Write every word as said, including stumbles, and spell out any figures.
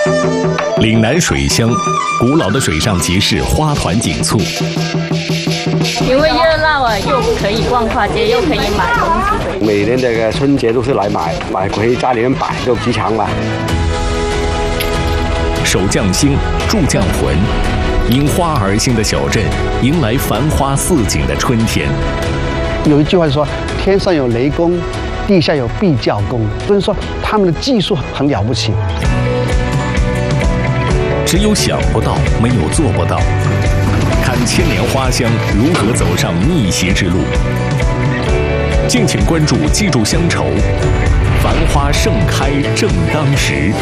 岭南水乡，古老的水上集市花团锦簇。 因为热闹啊，又可以逛跨街，又可以买东西。 每年这个春节都是来买，买回去家里面摆，就吉祥嘛。 守匠心，铸匠魂，因花而兴的小镇，迎来繁花似锦的春天。 有一句话说：“天上有雷公，地下有壁教工。”就是说，他们的技术很了不起。 只有想不到，没有做不到。看千年花乡如何走上逆袭之路。敬请关注，记住乡愁，繁花盛开正当时。